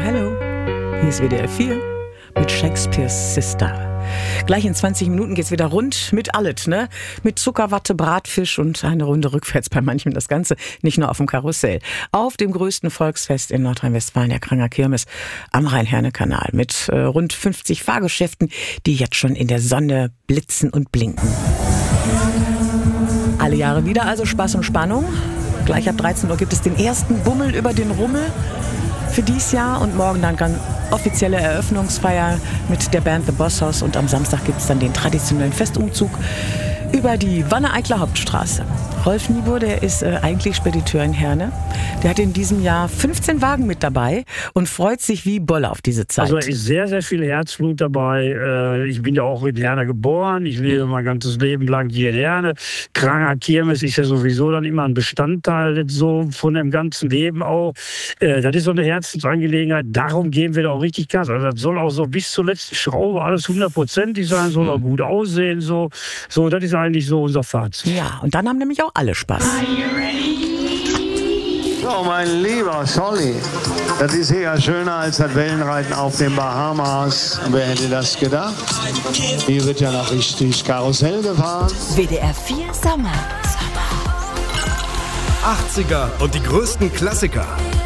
hello. Hier ist WDR 4 mit Shakespeares Sister. Gleich in 20 Minuten geht's wieder rund mit alles, ne? Mit Zuckerwatte, Bratfisch und eine Runde rückwärts bei manchem das Ganze. Nicht nur auf dem Karussell. Auf dem größten Volksfest in Nordrhein-Westfalen, der Kranger Kirmes am Rhein-Herne-Kanal. Mit rund 50 Fahrgeschäften, die jetzt schon in der Sonne blitzen und blinken. Alle Jahre wieder also Spaß und Spannung. Gleich ab 13 Uhr gibt es den ersten Bummel über den Rummel für dieses Jahr und morgen dann ganz offizielle Eröffnungsfeier mit der Band The Boss Hoss und am Samstag gibt es dann den traditionellen Festumzug über die Wanne-Eicler Hauptstraße. Rolf Niebuhr, der ist eigentlich Spediteur in Herne. Der hat in diesem Jahr 15 Wagen mit dabei und freut sich wie Bolle auf diese Zeit. Also es ist sehr, sehr viel Herzblut dabei. Ich bin ja auch in Herne geboren. Ich lebe mein ganzes Leben lang hier in Herne. Kranger Kirmes ist ja sowieso dann immer ein Bestandteil so von dem ganzen Leben auch. Das ist so eine Herzensangelegenheit. Darum geben wir da auch richtig Gas. Also das soll auch so bis zur letzten Schraube alles 100%ig sein, soll auch gut aussehen. So, das ist eigentlich so unser Fazit. Ja, und dann haben nämlich auch alle Spaß. So, mein lieber Scholli, das ist hier ja schöner als das Wellenreiten auf den Bahamas. Wer hätte das gedacht? Hier wird ja noch richtig Karussell gefahren. WDR 4 Sommer. 80er und die größten Klassiker.